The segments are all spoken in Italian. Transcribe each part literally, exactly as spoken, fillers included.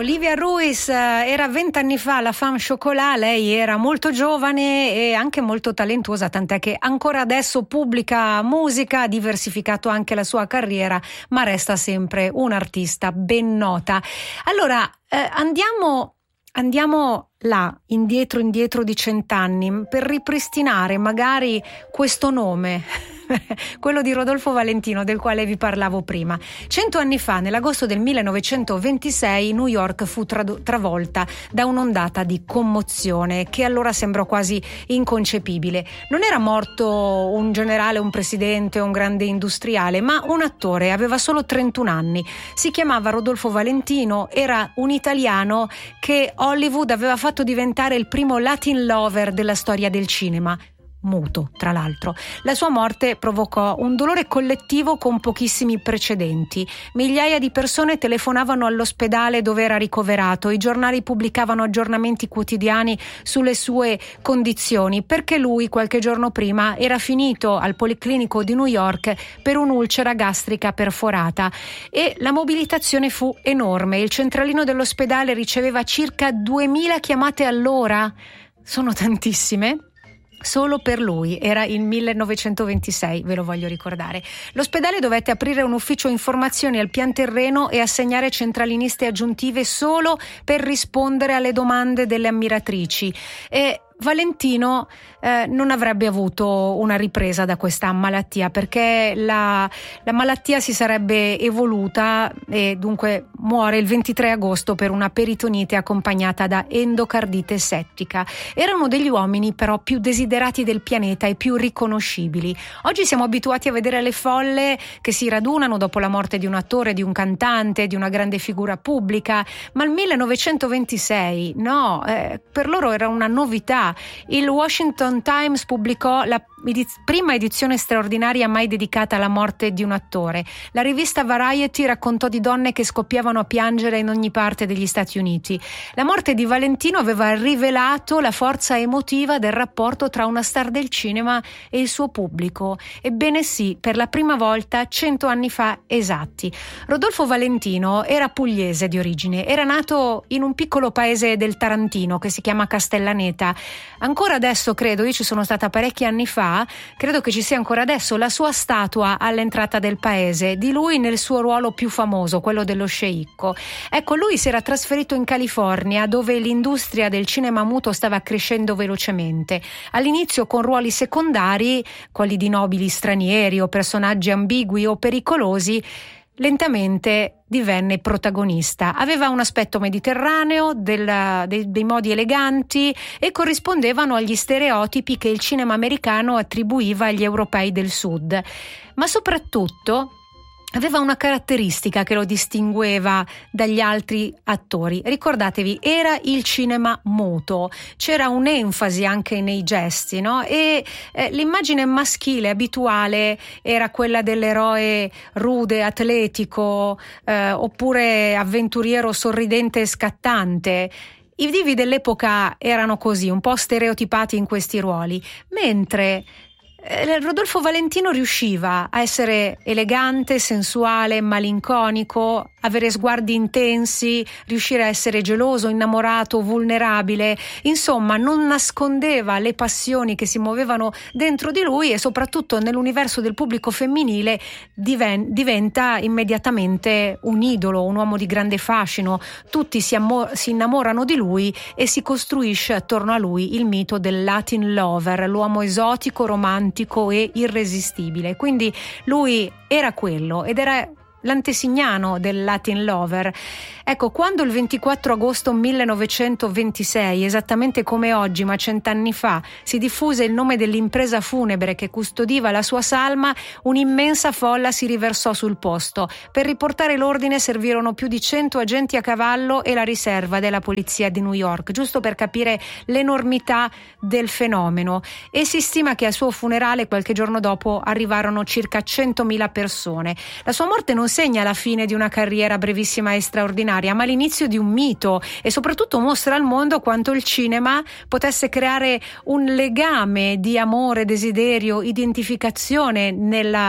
Olivia Ruiz era vent'anni fa alla Femme Chocolat, lei era molto giovane e anche molto talentuosa, tant'è che ancora adesso pubblica musica, ha diversificato anche la sua carriera, ma resta sempre un'artista ben nota. Allora, eh, andiamo, andiamo là, indietro, indietro di cent'anni, per ripristinare magari questo nome, quello di Rodolfo Valentino, del quale vi parlavo prima. Cento anni fa, nell'agosto del millenovecentoventisei, New York fu trad- travolta da un'ondata di commozione che allora sembrò quasi inconcepibile. Non era morto un generale, un presidente, un grande industriale, ma un attore. Aveva solo trentuno anni. Si chiamava Rodolfo Valentino, era un italiano che Hollywood aveva fatto diventare il primo Latin lover della storia del cinema. Muto, tra l'altro. La sua morte provocò un dolore collettivo con pochissimi precedenti. Migliaia di persone telefonavano all'ospedale dove era ricoverato, i giornali pubblicavano aggiornamenti quotidiani sulle sue condizioni, perché lui qualche giorno prima era finito al Policlinico di New York per un'ulcera gastrica perforata e la mobilitazione fu enorme. Il centralino dell'ospedale riceveva circa duemila chiamate all'ora. Sono tantissime. Solo per lui, era il millenovecentoventisei, ve lo voglio ricordare. L'ospedale dovette aprire un ufficio informazioni al pian terreno e assegnare centraliniste aggiuntive solo per rispondere alle domande delle ammiratrici. E Valentino eh, non avrebbe avuto una ripresa da questa malattia, perché la, la malattia si sarebbe evoluta e dunque muore il ventitré agosto per una peritonite accompagnata da endocardite settica. Era uno degli uomini però più desiderati del pianeta e più riconoscibili. Oggi siamo abituati a vedere le folle che si radunano dopo la morte di un attore, di un cantante, di una grande figura pubblica, ma il millenovecentoventisei no, eh, per loro era una novità. Il Washington Times pubblicò la ediz- prima edizione straordinaria mai dedicata alla morte di un attore. La rivista Variety raccontò di donne che scoppiavano a piangere in ogni parte degli Stati Uniti. La morte di Valentino aveva rivelato la forza emotiva del rapporto tra una star del cinema e il suo pubblico. Ebbene sì, per la prima volta cento anni fa esatti. Rodolfo Valentino era pugliese di origine, era nato in un piccolo paese del Tarantino che si chiama Castellaneta. Ancora adesso, credo, io ci sono stata parecchi anni fa, credo che ci sia ancora adesso la sua statua all'entrata del paese, di lui nel suo ruolo più famoso, quello dello sceicco. Ecco, lui si era trasferito in California, dove l'industria del cinema muto stava crescendo velocemente. All'inizio con ruoli secondari, quelli di nobili stranieri o personaggi ambigui o pericolosi, lentamente divenne protagonista. Aveva un aspetto mediterraneo, della, dei, dei modi eleganti e corrispondevano agli stereotipi che il cinema americano attribuiva agli europei del sud. Ma soprattutto aveva una caratteristica che lo distingueva dagli altri attori. Ricordatevi, era il cinema muto, c'era un'enfasi anche nei gesti, no? E eh, l'immagine maschile abituale era quella dell'eroe rude, atletico, eh, oppure avventuriero sorridente e scattante. I divi dell'epoca erano così, un po' stereotipati in questi ruoli, mentre Rodolfo Valentino riusciva a essere elegante, sensuale, malinconico, avere sguardi intensi, riuscire a essere geloso, innamorato, vulnerabile. Insomma, non nascondeva le passioni che si muovevano dentro di lui e soprattutto nell'universo del pubblico femminile diven- diventa immediatamente un idolo, un uomo di grande fascino. Tutti si, ammo- si innamorano di lui e si costruisce attorno a lui il mito del Latin lover, l'uomo esotico, romantico e irresistibile. Quindi lui era quello ed era l'antesignano del Latin lover. Ecco, quando il ventiquattro agosto millenovecentoventisei, esattamente come oggi ma cent'anni fa, si diffuse il nome dell'impresa funebre che custodiva la sua salma, un'immensa folla si riversò sul posto. Per riportare l'ordine servirono più di cento agenti a cavallo e la riserva della polizia di New York, giusto per capire l'enormità del fenomeno, e si stima che al suo funerale qualche giorno dopo arrivarono circa centomila persone. La sua morte non segna la fine di una carriera brevissima e straordinaria, ma l'inizio di un mito, e soprattutto mostra al mondo quanto il cinema potesse creare un legame di amore, desiderio, identificazione nella,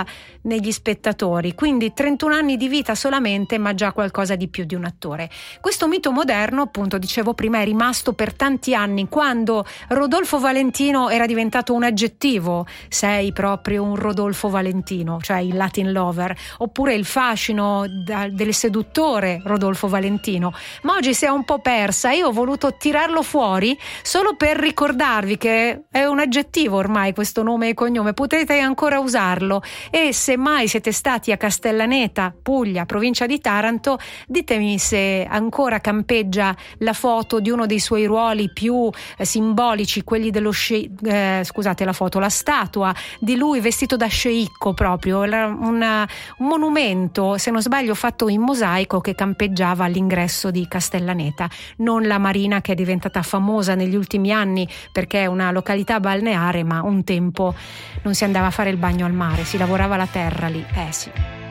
negli spettatori, quindi trentuno anni di vita solamente, ma già qualcosa di più di un attore. Questo mito moderno, appunto dicevo prima, è rimasto per tanti anni. Quando Rodolfo Valentino era diventato un aggettivo, sei proprio un Rodolfo Valentino, cioè il Latin lover, oppure il fascino da, del seduttore Rodolfo Valentino, ma oggi si è un po' persa. Io ho voluto tirarlo fuori solo per ricordarvi che è un aggettivo ormai questo nome e cognome, potete ancora usarlo, e se mai siete stati a Castellaneta, Puglia, provincia di Taranto, ditemi se ancora campeggia la foto di uno dei suoi ruoli più eh, simbolici, quelli dello sce- eh, scusate la foto, la statua di lui vestito da sceicco, proprio una, un monumento, se non sbaglio fatto in mosaico, che campeggiava all'ingresso di Castellaneta, non la marina che è diventata famosa negli ultimi anni perché è una località balneare, ma un tempo non si andava a fare il bagno al mare, si lavorava la terra lì, eh sì.